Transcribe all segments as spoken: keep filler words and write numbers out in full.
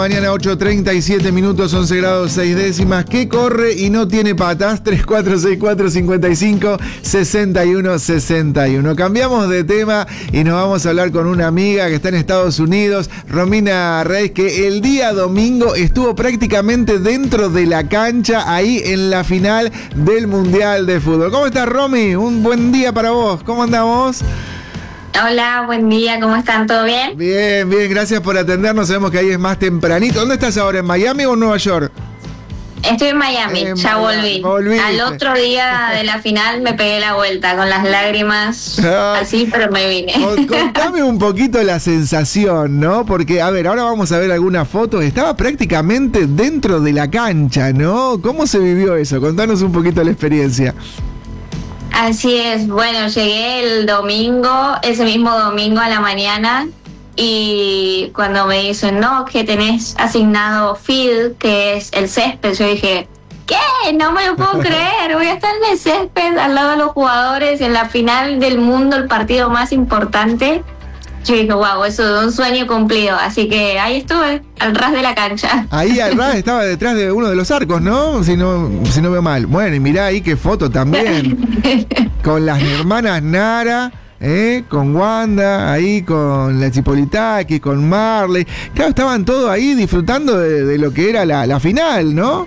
Mañana ocho treinta y siete minutos, once grados seis décimas. ¿Qué corre y no tiene patas? tres cuatro seis cuatro, cinco cinco, seis uno seis uno. Cambiamos de tema y nos vamos a hablar con una amiga que está en Estados Unidos, Romina Reis, que el día domingo estuvo prácticamente dentro de la cancha, ahí en la final del Mundial de Fútbol. ¿Cómo estás, Romy? Un buen día para vos. ¿Cómo andamos? Hola, buen día, ¿cómo están? ¿Todo bien? Bien, bien, gracias por atendernos. Sabemos que ahí es más tempranito. ¿Dónde estás ahora? ¿En Miami o en Nueva York? Estoy en Miami, en ya Miami. volví. Volviste. Al otro día de la final me pegué la vuelta con las lágrimas, Ah, así, pero me vine. Contame un poquito la sensación, ¿no? Porque, a ver, ahora vamos a ver algunas fotos. Estaba prácticamente dentro de la cancha, ¿no? ¿Cómo se vivió eso? Contanos un poquito la experiencia. Así es, bueno, llegué el domingo, ese mismo domingo a la mañana, y cuando me dicen, no, que tenés asignado field, que es el césped, yo dije, ¿qué? No me lo puedo creer, voy a estar en el césped al lado de los jugadores en la final del mundo, el partido más importante. Yo dije, wow, eso es un sueño cumplido, así que ahí estuve, al ras de la cancha. Ahí al ras estaba detrás de uno de los arcos, ¿no? Si no, si no veo mal. Bueno, y mirá ahí qué foto también. Con las hermanas Nara, ¿eh? Con Wanda, ahí con la Chipolitaki, con Marley. Claro, estaban todos ahí disfrutando de, de lo que era la, la final, ¿no?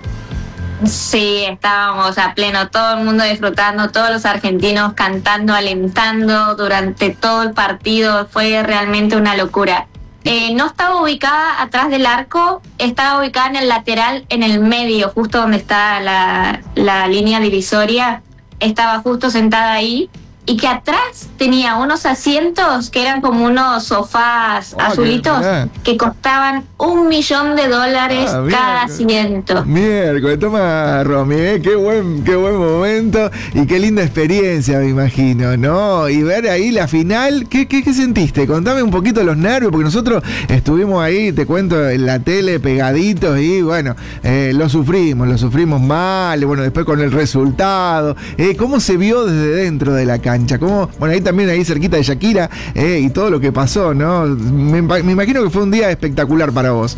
Sí, estábamos a pleno, todo el mundo disfrutando, todos los argentinos cantando, alentando durante todo el partido, fue realmente una locura. Eh, no estaba ubicada atrás del arco, estaba ubicada en el lateral, en el medio, justo donde está la, la línea divisoria, estaba justo sentada ahí, y que atrás tenía unos asientos que eran como unos sofás oh, azulitos que, que costaban un millón de dólares ah, cada asiento. Miércoles, toma, Romy, ¿eh? qué buen, qué buen momento y qué linda experiencia, me imagino, ¿no? Y ver ahí la final, ¿qué, qué, qué sentiste? Contame un poquito los nervios, porque nosotros estuvimos ahí, te cuento, en la tele pegaditos y bueno, eh, lo sufrimos, lo sufrimos mal, bueno, después con el resultado, eh, ¿cómo se vio desde dentro de la cancha? Como, bueno, ahí también, ahí cerquita de Shakira, eh, y todo lo que pasó, ¿no? Me, me imagino que fue un día espectacular para vos.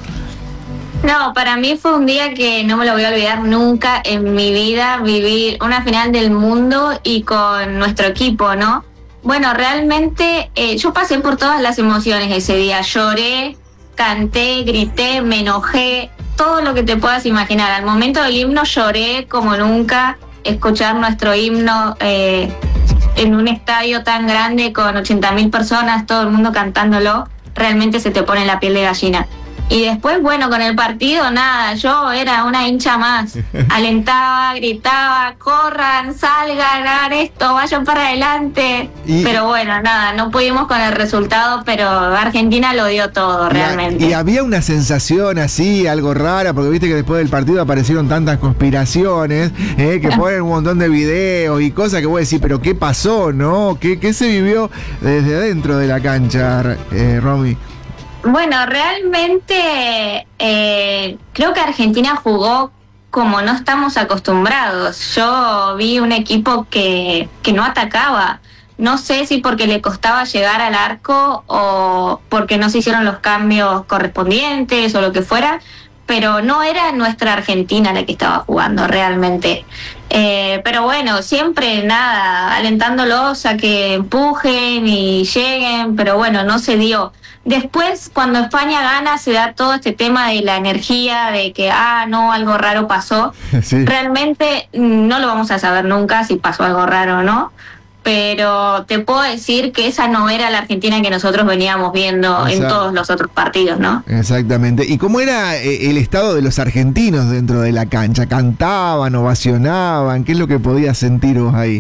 No, para mí fue un día que no me lo voy a olvidar nunca en mi vida, vivir una final del mundo y con nuestro equipo, ¿no? Bueno, realmente eh, yo pasé por todas las emociones ese día, lloré, canté, grité, me enojé, todo lo que te puedas imaginar. Al momento del himno lloré como nunca, escuchar nuestro himno eh, en un estadio tan grande con ochenta mil personas, todo el mundo cantándolo, realmente se te pone la piel de gallina. Y después, bueno, con el partido, nada, yo era una hincha más. Alentaba, gritaba, corran, salgan, hagan esto, vayan para adelante. Y, pero bueno, nada, no pudimos con el resultado, pero Argentina lo dio todo, realmente. Y, y había una sensación así, algo rara, porque viste que después del partido aparecieron tantas conspiraciones, eh, que ponen un montón de videos y cosas que vos decís, pero ¿qué pasó, no? ¿Qué, qué se vivió desde adentro de la cancha, eh, Romy? Bueno, realmente eh, creo que Argentina jugó como no estamos acostumbrados. Yo vi un equipo que, que no atacaba. No sé si porque le costaba llegar al arco o porque no se hicieron los cambios correspondientes o lo que fuera, pero no era nuestra Argentina la que estaba jugando realmente. Eh, pero bueno, siempre nada, alentándolos a que empujen y lleguen, pero bueno, no se dio. Después, cuando España gana, se da todo este tema de la energía, de que, ah, no, algo raro pasó. Sí. Realmente no lo vamos a saber nunca si pasó algo raro o no, pero te puedo decir que esa no era la Argentina que nosotros veníamos viendo. Exacto. En todos los otros partidos, ¿no? Exactamente. ¿Y cómo era el estado de los argentinos dentro de la cancha? ¿Cantaban, ovacionaban? ¿Qué es lo que podías sentir vos ahí?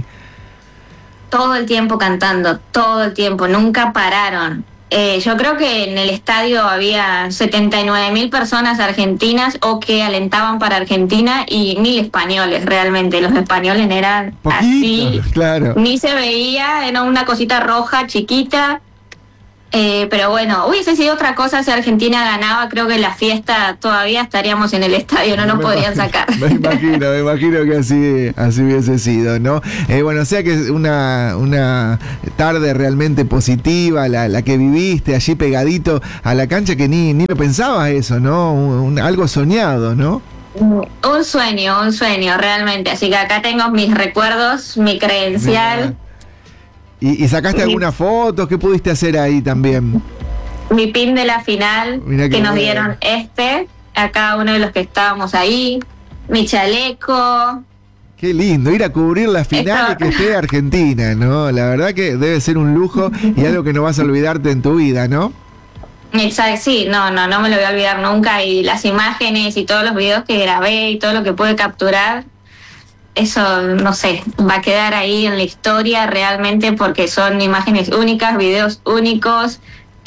Todo el tiempo cantando, todo el tiempo, nunca pararon. Eh, yo creo que en el estadio había setenta y nueve mil personas argentinas o que alentaban para Argentina y mil españoles realmente. Los españoles eran poquito, así, claro. Ni se veía, era una cosita roja chiquita Eh, pero bueno, hubiese sido otra cosa si Argentina ganaba, creo que en la fiesta todavía estaríamos en el estadio, no nos me podrían imagino, sacar. Me imagino, me imagino que así, así hubiese sido, ¿no? Eh, bueno, o sea que es una, una tarde realmente positiva, la, la que viviste allí pegadito a la cancha, que ni, ni lo pensabas eso, ¿no? Un, un- algo soñado, ¿no? Un sueño, un sueño, realmente. Así que acá tengo mis recuerdos, mi credencial, ¿Y, y sacaste mi, algunas fotos? ¿Qué pudiste hacer ahí también? mi pin de la final Mirá qué que nos bueno. dieron este, a cada uno de los que estábamos ahí, mi chaleco. Qué lindo, ir a cubrir la final y que esté Argentina, ¿no? La verdad que debe ser un lujo y algo que no vas a olvidarte en tu vida, ¿no? Exacto, sí, no, no, no me lo voy a olvidar nunca. Y las imágenes y todos los videos que grabé y todo lo que pude capturar, eso, no sé, va a quedar ahí en la historia realmente porque son imágenes únicas, videos únicos,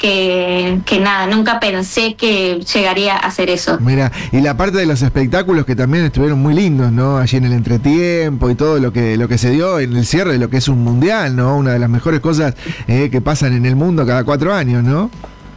que, que nada, nunca pensé que llegaría a hacer eso. Mira, y la parte de los espectáculos que también estuvieron muy lindos, ¿no? Allí en el entretiempo y todo lo que lo que se dio en el cierre de lo que es un mundial, ¿no? Una de las mejores cosas eh, que pasan en el mundo cada cuatro años, ¿no?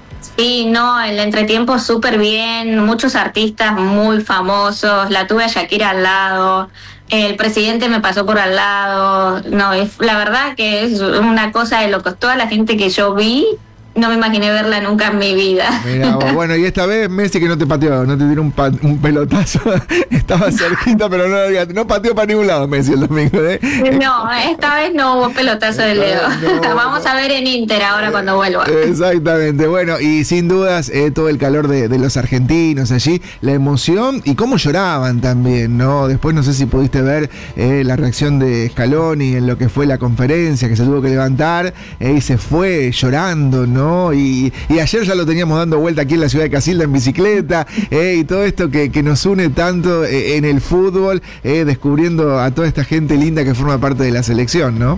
Sí, no, el entretiempo súper bien, muchos artistas muy famosos, la tuve a Shakira al lado, el presidente me pasó por al lado, no, es, la verdad que es una cosa de locos, toda la gente que yo vi, no me imaginé verla nunca en mi vida. Mirá, bueno, y esta vez Messi que no te pateó, no te tiró un, pa- un pelotazo, estaba cerquita, pero no, no pateó para ningún lado Messi el domingo, ¿eh? No, esta vez no hubo pelotazo de Leo. No, Vamos no. a ver en Inter ahora cuando vuelva. Exactamente, bueno, y sin dudas eh, todo el calor de, de los argentinos allí, la emoción y cómo lloraban también, ¿no? Después no sé si pudiste ver eh, la reacción de Scaloni en lo que fue la conferencia, que se tuvo que levantar eh, y se fue llorando, ¿no? Y, y ayer ya lo teníamos dando vuelta aquí en la ciudad de Casilda en bicicleta eh, y todo esto que, que nos une tanto eh, en el fútbol, eh, descubriendo a toda esta gente linda que forma parte de la selección, ¿no?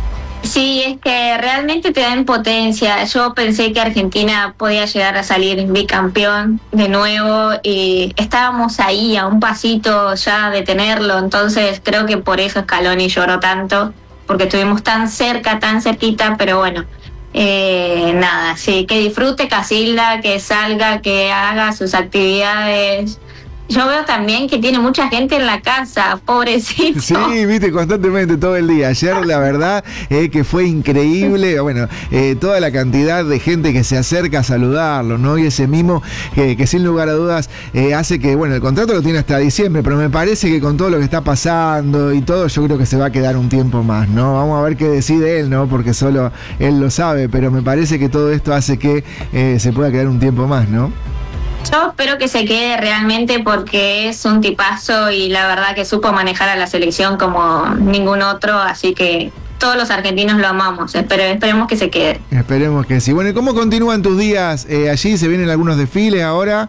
Sí, es que realmente te da impotencia. Yo pensé que Argentina podía llegar a salir bicampeón de nuevo y estábamos ahí a un pasito ya de tenerlo, entonces creo que por eso Scaloni lloró tanto, porque estuvimos tan cerca, tan cerquita, pero bueno, eh, nada, sí, que disfrute Casilda, que salga, que haga sus actividades. Yo veo también que tiene mucha gente en la casa, pobrecito. Sí, viste, constantemente todo el día. Ayer la verdad eh, que fue increíble, bueno, eh, toda la cantidad de gente que se acerca a saludarlo, ¿no? Y ese mimo que, que sin lugar a dudas eh, hace que, bueno, el contrato lo tiene hasta diciembre, pero me parece que con todo lo que está pasando y todo, yo creo que se va a quedar un tiempo más, ¿no? Vamos a ver qué decide él, ¿no? Porque solo él lo sabe, pero me parece que todo esto hace que eh, se pueda quedar un tiempo más, ¿no? Yo espero que se quede realmente porque es un tipazo y la verdad que supo manejar a la selección como ningún otro, así que todos los argentinos lo amamos, pero esperemos que se quede. Esperemos que sí. Bueno, ¿y cómo continúan tus días eh, allí? ¿Se vienen algunos desfiles ahora?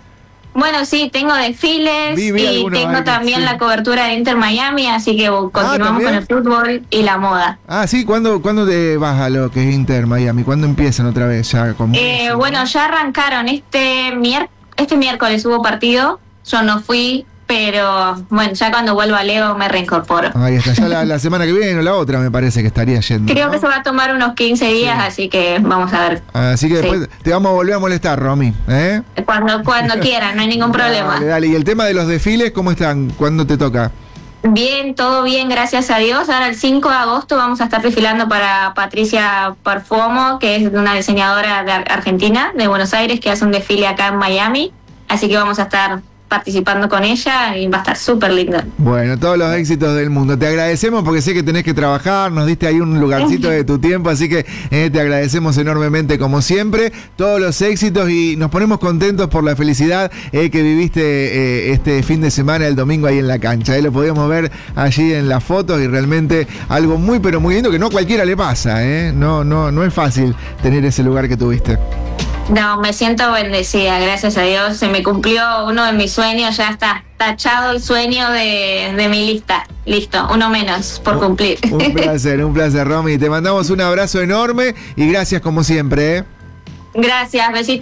Bueno, sí, tengo desfiles Vi, vi y algunos tengo ahí, también sí. la cobertura de Inter Miami, así que continuamos ¿también? con el fútbol y la moda. Ah, sí, ¿cuándo, ¿cuándo te vas a lo que es Inter Miami? ¿Cuándo empiezan otra vez ya con Eh, Messi, bueno, ¿no? ya arrancaron este miércoles, este miércoles hubo partido, yo no fui, pero bueno, ya cuando vuelva Leo me reincorporo. Ahí está, ya la, la semana que viene o la otra me parece que estaría yendo, Creo ¿no? que se va a tomar unos quince días, Sí. así que vamos a ver. Así que Sí. después te vamos a volver a molestar, Romy, ¿eh? Cuando, cuando quieran, no hay ningún problema. Dale, dale. ¿Y el tema de los desfiles, cómo están? ¿Cuándo te toca? Bien, todo bien, gracias a Dios. Ahora el cinco de agosto vamos a estar desfilando para Patricia Parfuomo, que es una diseñadora de Ar- Argentina, de Buenos Aires, que hace un desfile acá en Miami. Así que vamos a estar participando con ella y va a estar súper lindo. Bueno, todos los éxitos del mundo. Te agradecemos porque sé que tenés que trabajar, nos diste ahí un lugarcito de tu tiempo, así que eh, te agradecemos enormemente como siempre. Todos los éxitos y nos ponemos contentos por la felicidad eh, que viviste eh, este fin de semana, el domingo ahí en la cancha. Eh, lo podíamos ver allí en las fotos y realmente algo muy pero muy lindo que no cualquiera le pasa. Eh. No, no, no es fácil tener ese lugar que tuviste. No, me siento bendecida, gracias a Dios. Se me cumplió uno de mis sueños, ya está tachado el sueño de, de mi lista. Listo, uno menos por cumplir. Un placer, un placer, Romy. Te mandamos un abrazo enorme y gracias como siempre. ¿eh? Gracias, besitos.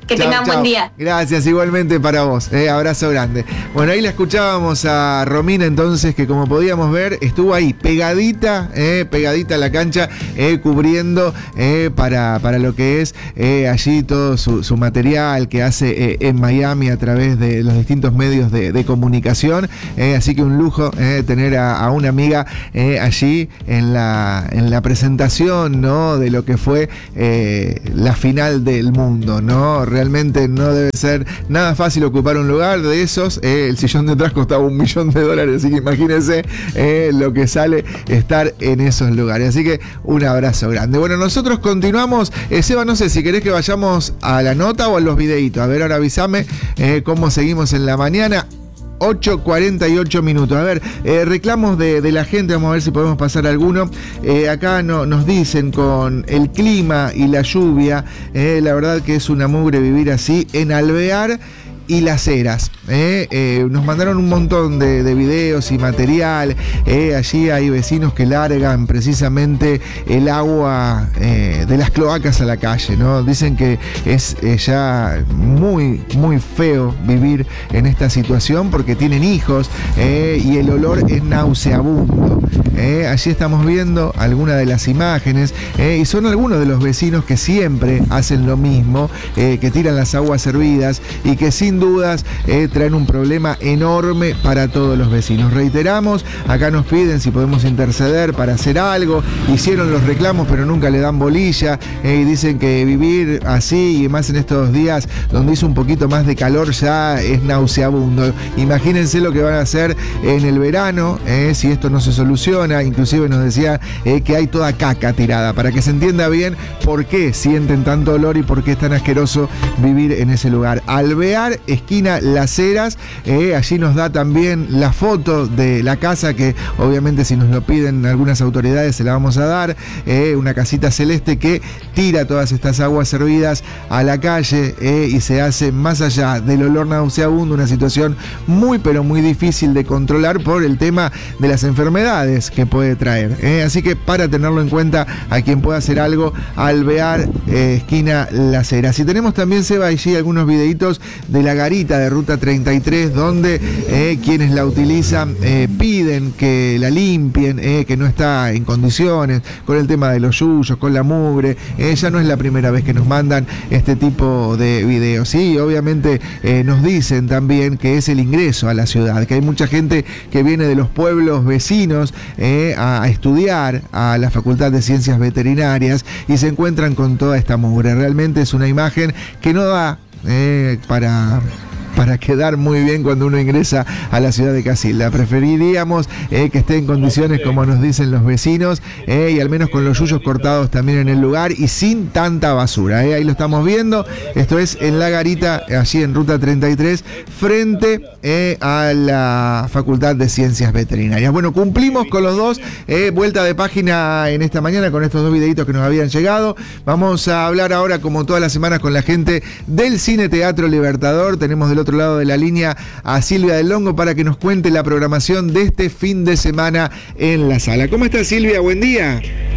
Que chau, tengan chau. buen día. Gracias, igualmente para vos. Eh, abrazo grande. Bueno, ahí la escuchábamos a Romina entonces, que como podíamos ver, estuvo ahí pegadita, eh, pegadita a la cancha, eh, cubriendo eh, para, para lo que es eh, allí todo su, su material que hace eh, en Miami a través de los distintos medios de, de comunicación. Eh, así que un lujo eh, tener a, a una amiga eh, allí en la, en la presentación, ¿no?, de lo que fue eh, la final del mundo, ¿no? Realmente no debe ser nada fácil ocupar un lugar de esos. Eh, el sillón de atrás costaba un millón de dólares, así que imagínense eh, lo que sale estar en esos lugares. Así que un abrazo grande. Bueno, nosotros continuamos. Eh, Seba, no sé si querés que vayamos a la nota o a los videitos. A ver, ahora avísame eh, cómo seguimos en la mañana. ocho cuarenta y ocho minutos. A ver, eh, reclamos de, de la gente, vamos a ver si podemos pasar alguno. Eh, acá no, nos dicen con el clima y la lluvia, eh, la verdad que es una mugre vivir así en Alvear y Las Heras. Eh, eh, nos mandaron un montón de, de videos y material. Eh, allí hay vecinos que largan precisamente el agua eh, de las cloacas a la calle, ¿no? Dicen que es eh, ya muy, muy feo vivir en esta situación porque tienen hijos eh, y el olor es nauseabundo. Eh, allí estamos viendo algunas de las imágenes eh, y son algunos de los vecinos que siempre hacen lo mismo, eh, que tiran las aguas hervidas y que sin dudas eh, traen un problema enorme para todos los vecinos. Reiteramos, acá nos piden si podemos interceder para hacer algo. Hicieron los reclamos pero nunca le dan bolilla eh, y dicen que vivir así y más en estos días donde hizo un poquito más de calor ya es nauseabundo. Imagínense lo que van a hacer en el verano eh, si esto no se soluciona. Inclusive nos decía eh, que hay toda caca tirada, para que se entienda bien por qué sienten tanto olor y por qué es tan asqueroso vivir en ese lugar. Alvear, esquina Las Heras, eh, allí nos da también la foto de la casa que obviamente si nos lo piden algunas autoridades se la vamos a dar, eh, una casita celeste que tira todas estas aguas servidas a la calle eh, y se hace más allá del olor nauseabundo una situación muy pero muy difícil de controlar por el tema de las enfermedades que puede traer. Eh. Así que para tenerlo en cuenta a quien pueda hacer algo, Alvear, eh, esquina Las Heras. Y tenemos también, Seba, allí algunos videitos de la garita de Ruta treinta y tres donde eh, quienes la utilizan eh, piden que la limpien, eh, que no está en condiciones, con el tema de los yuyos, con la mugre. Eh, ya no es la primera vez que nos mandan este tipo de videos. Sí, obviamente eh, nos dicen también que es el ingreso a la ciudad, que hay mucha gente que viene de los pueblos vecinos eh, a, a estudiar a la Facultad de Ciencias Veterinarias y se encuentran con toda esta mugre. Realmente es una imagen que no da eh, para... para quedar muy bien cuando uno ingresa a la ciudad de Casilda. Preferiríamos eh, que esté en condiciones como nos dicen los vecinos eh, y al menos con los yuyos cortados también en el lugar y sin tanta basura. Eh. Ahí lo estamos viendo. Esto es en la garita, allí en Ruta treinta y tres, frente eh, a la Facultad de Ciencias Veterinarias. Bueno, cumplimos con los dos. Eh, vuelta de página en esta mañana con estos dos videitos que nos habían llegado. Vamos a hablar ahora, como todas las semanas, con la gente del Cine Teatro Libertador. Tenemos del otro lado de la línea a Silvia del Longo para que nos cuente la programación de este fin de semana en la sala. ¿Cómo está, Silvia? Buen día.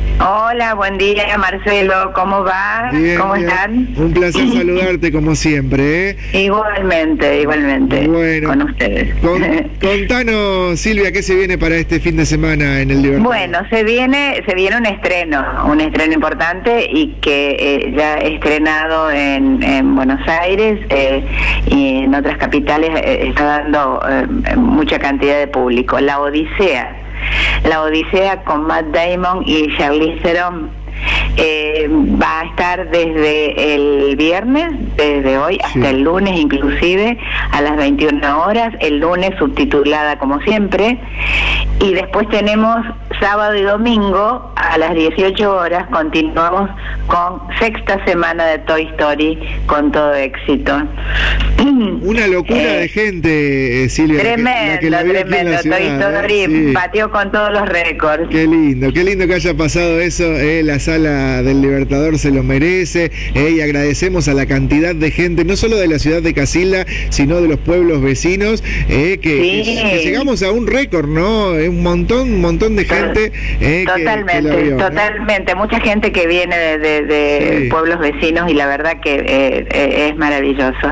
Hola, buen día, Marcelo, ¿cómo va? Bien, ¿Cómo bien. están? Un placer saludarte como siempre, ¿eh? Igualmente, igualmente, bueno, con ustedes. Con, contanos, Silvia, ¿qué se viene para este fin de semana en el Libertador? Bueno, se viene se viene un estreno, un estreno importante y que eh, ya estrenado en, en Buenos Aires eh, y en otras capitales eh, está dando eh, mucha cantidad de público. La Odisea. La Odisea con Matt Damon y Charlize Theron eh, va a estar desde el viernes, desde hoy hasta sí. el lunes inclusive, a las veintiuna horas, el lunes subtitulada como siempre, y después tenemos sábado y domingo a las dieciocho horas, continuamos con sexta semana de Toy Story con todo éxito. Una locura eh, de gente, eh, Silvia. Tremendo, la que la tremendo. Toy Story ¿eh? Sí. batió con todos los récords. Qué lindo, qué lindo que haya pasado eso. Eh, la sala del Libertador se lo merece. Eh, y agradecemos a la cantidad de gente, no solo de la ciudad de Casilda, sino de los pueblos vecinos, eh, que, Sí. que, que llegamos a un récord, ¿no? Eh, un montón, un montón de gente. Eh, Totalmente, que, que la vio, ¿no? totalmente. Mucha gente que viene de, de, de Sí. pueblos vecinos y la verdad que eh, eh, es maravilloso.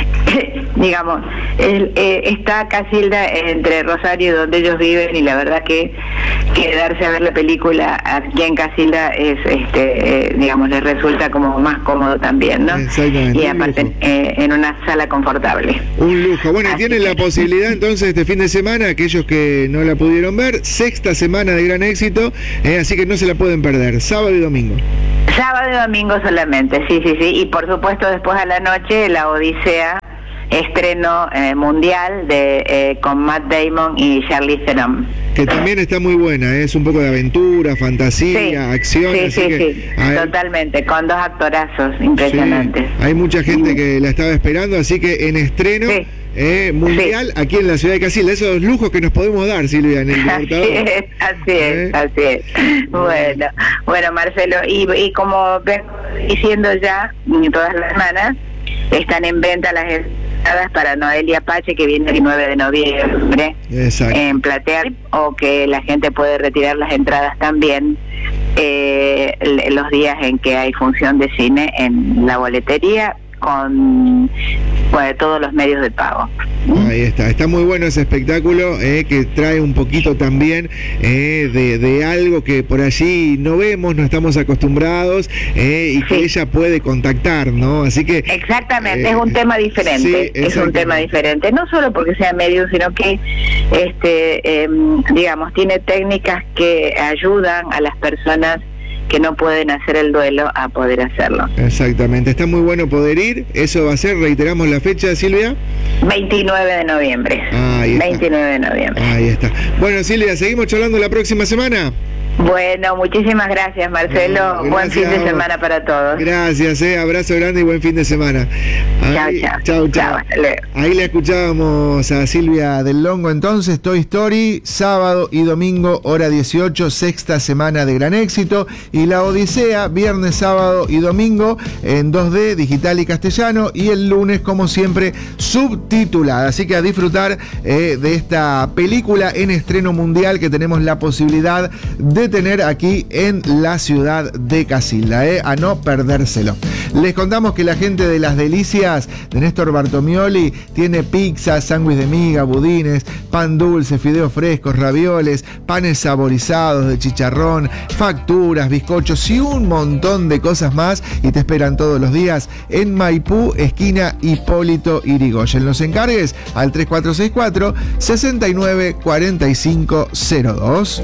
Digamos, el, eh, está Casilda entre Rosario y donde ellos viven y la verdad que quedarse a ver la película aquí en Casilda es, este, eh, digamos, les resulta como más cómodo también, ¿no? Exactamente, Y un aparte lujo. eh, en una sala confortable. Un lujo. Bueno, y Así tienen la que- posibilidad entonces este fin de semana, aquellos que no la pudieron ver, sexta semana de gran éxito, eh, así que no se la pueden perder, sábado y domingo. Sábado y domingo solamente, sí, sí, sí. Y por supuesto después a la noche la Odisea, estreno eh, mundial de eh, con Matt Damon y Charlize Theron. Que también está muy buena, ¿eh? Es un poco de aventura, fantasía, Sí, acción, sí, así sí, que sí, hay, totalmente, con dos actorazos impresionantes. sí, hay mucha gente que la estaba esperando, así que en estreno Sí. eh, mundial aquí en la ciudad de Casilda, esos lujos que nos podemos dar, Silvia, en el Así Libertador. es, así es, ¿Eh? así es. Bueno, bueno, Marcelo, y, y como vengo diciendo ya todas las semanas, están en venta las entradas para Noelia Apache, que viene el nueve de noviembre Exacto. en Platea, o que la gente puede retirar las entradas también eh, l- los días en que hay función de cine en la boletería con bueno, todos los medios de pago. Ahí está, está muy bueno ese espectáculo, eh, que trae un poquito también eh, de, de algo que por allí no vemos, no estamos acostumbrados, eh, y que Sí. ella puede contactar, ¿no? Así que... Exactamente, eh, es un tema sí, diferente, es un exactamente. tema diferente, no solo porque sea medium, sino que, este, em, digamos, tiene técnicas que ayudan a las personas que no pueden hacer el duelo a poder hacerlo. Exactamente, está muy bueno poder ir, eso va a ser, reiteramos la fecha, Silvia. veintinueve de noviembre. Ahí está. veintinueve de noviembre. Ahí está. Bueno, Silvia, seguimos charlando la próxima semana. Bueno, muchísimas gracias, Marcelo. Bueno, Buen fin gracias a de vos. semana para todos. Gracias, eh, abrazo grande y buen fin de semana. Ahí- Chao, chao. Chau, chau. Chao, hasta luego. Ahí la escuchábamos a Silvia del Longo entonces, Toy Story, sábado y domingo, hora dieciocho, sexta semana de gran éxito, y La Odisea, viernes, sábado y domingo, en dos D, digital y castellano, y el lunes, como siempre, subtitulada. Así que a disfrutar eh, de esta película en estreno mundial que tenemos la posibilidad de tener aquí en la ciudad de Casilda, eh, a no perdérselo. Les contamos que la gente de Las Delicias de Néstor Bartomioli tiene pizza, sándwich de miga, budines, pan dulce, fideos frescos, ravioles, panes saborizados de chicharrón, facturas, bizcochos y un montón de cosas más, y te esperan todos los días en Maipú, esquina Hipólito Yrigoyen. Los encargues al tres cuatro seis cuatro, seis nueve cuatro cinco cero dos.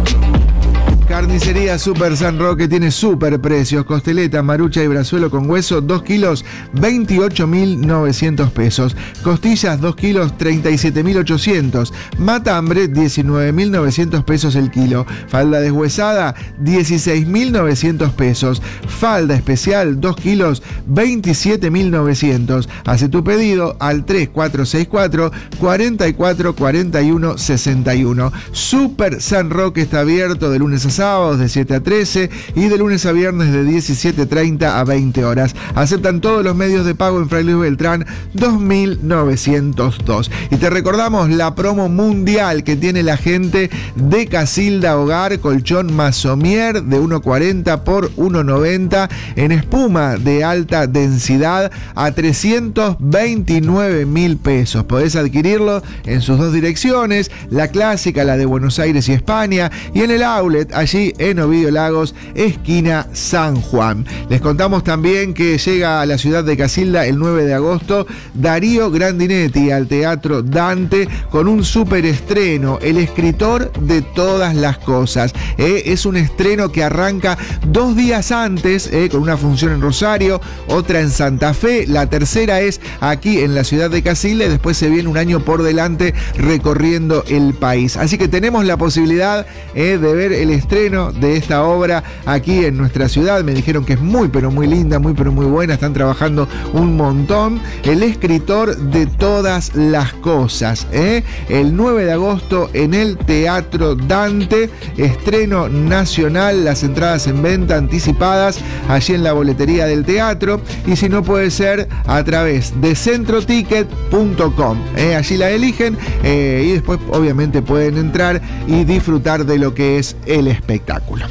Carnicería Super San Roque tiene super precios. Costeleta, marucha y brazuelo con hueso, dos kilos, veintiocho mil novecientos pesos. Costillas, dos kilos, treinta y siete mil ochocientos. Matambre, diecinueve mil novecientos pesos el kilo. Falda deshuesada, dieciséis mil novecientos pesos. Falda especial, dos kilos, veintisiete mil novecientos. Hace tu pedido al tres cuatro seis cuatro, cuatro cuatro cuatro uno seis uno. Super San Roque está abierto de lunes a sábados de siete a trece y de lunes a viernes de diecisiete treinta a veinte horas. Aceptan todos los medios de pago en Fray Luis Beltrán dos mil novecientos dos. Y te recordamos la promo mundial que tiene la gente de Casilda Hogar, colchón Masomier de uno cuarenta por uno noventa en espuma de alta densidad a trescientos veintinueve mil pesos. Podés adquirirlo en sus dos direcciones, la clásica, la de Buenos Aires y España, y en el outlet allí en Ovidio Lagos, esquina San Juan. Les contamos también que llega a la ciudad de Casilda el nueve de agosto Darío Grandinetti al Teatro Dante con un super estreno, El escritor de todas las cosas. Eh, es un estreno que arranca dos días antes, eh, con una función en Rosario, otra en Santa Fe, la tercera es aquí en la ciudad de Casilda y después se viene un año por delante recorriendo el país. Así que tenemos la posibilidad eh, de ver el estreno estreno de esta obra aquí en nuestra ciudad. Me dijeron que es muy pero muy linda, muy pero muy buena, están trabajando un montón. El escritor de todas las cosas, ¿eh? El nueve de agosto en el Teatro Dante, estreno nacional, las entradas en venta anticipadas allí en la boletería del teatro, y si no puede ser a través de centro ticket punto com, ¿eh? Allí la eligen eh, y después obviamente pueden entrar y disfrutar de lo que es el espectáculo.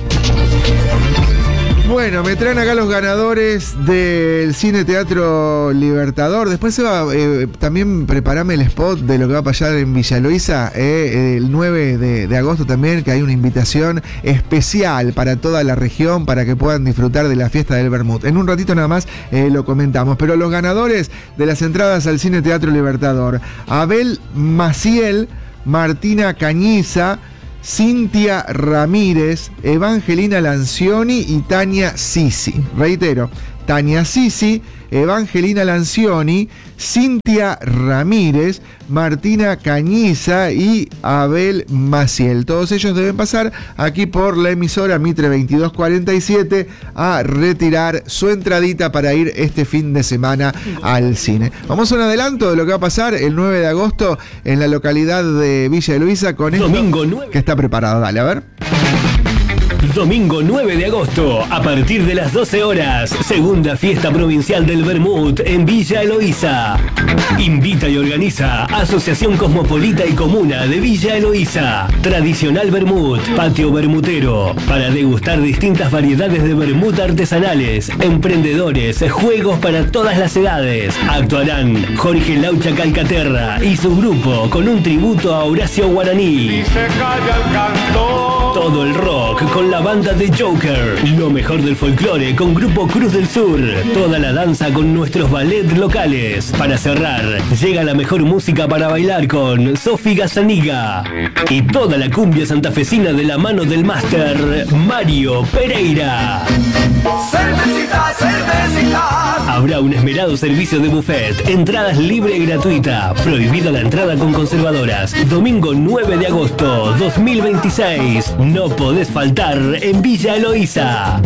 Bueno, me traen acá los ganadores del Cine Teatro Libertador. Después se va, eh, también preparame el spot de lo que va a pasar en Villa Eloísa, eh, el nueve de agosto también, que hay una invitación especial para toda la región para que puedan disfrutar de la fiesta del Vermut. En un ratito nada más eh, lo comentamos, pero los ganadores de las entradas al Cine Teatro Libertador: Abel Maciel, Martina Cañiza, Cintia Ramírez, Evangelina Lancioni y Tania Sisi. Reitero, Tania Sisi, Evangelina Lancioni, Cintia Ramírez, Martina Cañiza y Abel Maciel. Todos ellos deben pasar aquí por la emisora Mitre veintidós cuarenta y siete a retirar su entradita para ir este fin de semana al cine. Vamos a un adelanto de lo que va a pasar el nueve de agosto en la localidad de Villa Eloísa con esto Domingo nueve. Que está preparado. Dale, a ver. Domingo nueve de agosto, a partir de las doce horas, segunda fiesta provincial del Vermut en Villa Eloísa. Invita y organiza Asociación Cosmopolita y Comuna de Villa Eloísa. Tradicional Vermut, patio bermutero, para degustar distintas variedades de vermut artesanales, emprendedores, juegos para todas las edades. Actuarán Jorge Laucha Calcaterra y su grupo con un tributo a Horacio Guaraní. Todo el rock con la banda de Joker. Lo mejor del folclore con Grupo Cruz del Sur. Toda la danza con nuestros ballet locales. Para cerrar, llega la mejor música para bailar con Sofi Gazaniga. Y toda la cumbia santafesina de la mano del máster Mario Pereira. Cervecita, cervecita. Habrá un esmerado servicio de buffet. Entradas libre y gratuita. Prohibida la entrada con conservadoras. Domingo nueve de agosto dos mil veintiséis. No podés faltar en Villa Eloísa.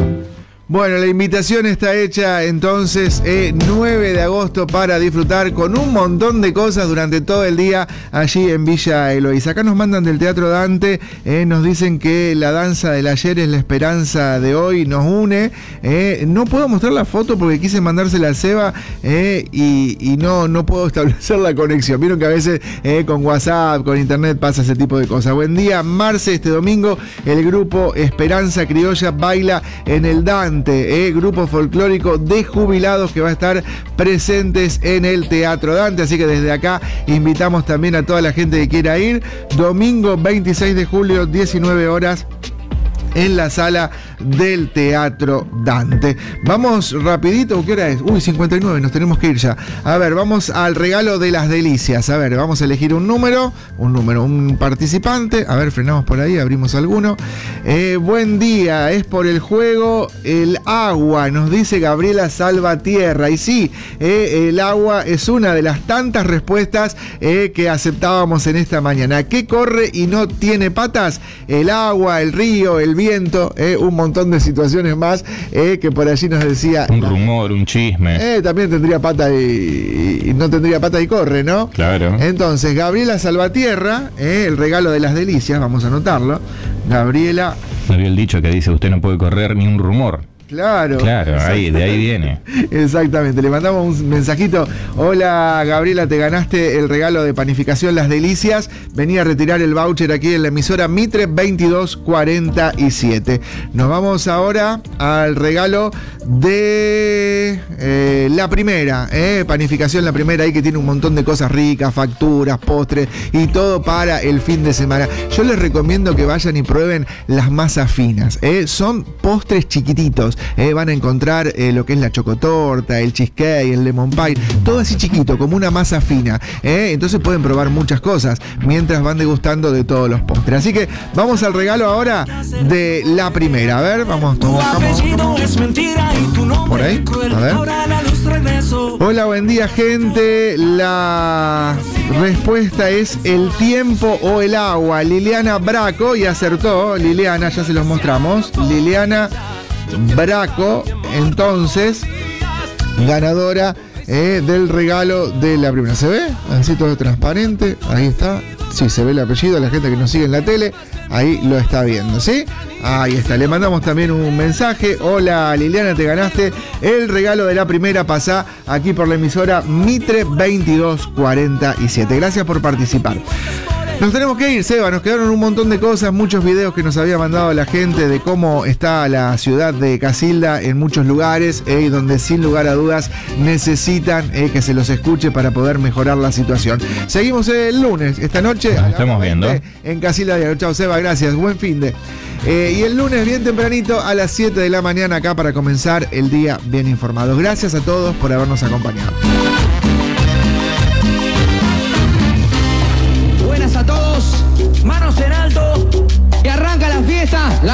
Bueno, la invitación está hecha entonces eh, nueve de agosto para disfrutar con un montón de cosas durante todo el día allí en Villa Eloísa. Acá nos mandan del Teatro Dante, eh, nos dicen que la danza del ayer es la esperanza de hoy, nos une. Eh, no puedo mostrar la foto porque quise mandársela al Seba eh, y, y no, no puedo establecer la conexión. Vieron que a veces eh, con WhatsApp, con internet pasa ese tipo de cosas. Buen día, Marce, este domingo el grupo Esperanza Criolla baila en el Dante. Eh, grupo folclórico de jubilados que va a estar presentes en el Teatro Dante, así que desde acá invitamos también a toda la gente que quiera ir. Domingo veintiséis de julio, diecinueve horas, en la sala del Teatro Dante. Vamos rapidito, ¿qué hora es? Uy, cincuenta y nueve, nos tenemos que ir ya. A ver, vamos al regalo de las delicias. A ver, vamos a elegir un número, un número, un participante. A ver, frenamos por ahí, abrimos alguno. Eh, buen día, es por el juego El Agua, nos dice Gabriela Salvatierra. Y sí, eh, el agua es una de las tantas respuestas eh, que aceptábamos en esta mañana. ¿Qué corre y no tiene patas? El agua, el río, el viento, eh, un montón de situaciones más eh, que por allí nos decía. Un rumor, un chisme. Eh, también tendría pata y, y no tendría pata y corre, ¿no? Claro. Entonces, Gabriela Salvatierra, eh, el regalo de las delicias, vamos a anotarlo. Gabriela. No vio el dicho que dice: usted no puede correr ni un rumor. Claro. Claro, ahí, de ahí viene. Exactamente, le mandamos un mensajito. Hola Gabriela, te ganaste el regalo de panificación Las Delicias. Vení a retirar el voucher aquí en la emisora Mitre veintidós cuarenta y siete. Nos vamos ahora al regalo de eh, la primera, eh, panificación La Primera, ahí que tiene un montón de cosas ricas, facturas, postres y todo para el fin de semana. Yo les recomiendo que vayan y prueben las masas finas. Eh. Son postres chiquititos. Eh, van a encontrar eh, lo que es la chocotorta, el cheesecake, el lemon pie, todo así chiquito, como una masa fina. Eh, entonces pueden probar muchas cosas mientras van degustando de todos los postres. Así que vamos al regalo ahora de La Primera. A ver, vamos, vamos, vamos. Por ahí, a ver. Hola, buen día, gente. La respuesta es el tiempo o el agua. Liliana Braco, y acertó. Liliana, ya se los mostramos. Liliana Braco, entonces, ganadora eh, del regalo de la primera. ¿Se ve? Así todo transparente. Ahí está. Sí, se ve el apellido. La gente que nos sigue en la tele, ahí lo está viendo, ¿sí? Ahí está. Le mandamos también un mensaje. Hola Liliana, te ganaste el regalo de la primera. Pasá aquí por la emisora Mitre veintidós cuarenta y siete. Gracias por participar. Nos tenemos que ir, Seba, nos quedaron un montón de cosas, muchos videos que nos había mandado la gente de cómo está la ciudad de Casilda en muchos lugares, eh, donde sin lugar a dudas necesitan eh, que se los escuche para poder mejorar la situación. Seguimos el lunes, esta noche. Nos estamos viendo. En Casilda Diario. Chao, Seba, gracias, buen fin de. Eh, y el lunes bien tempranito a las siete de la mañana acá para comenzar el día bien informados. Gracias a todos por habernos acompañado. Buenas a todos, manos en alto, y arranca la fiesta. La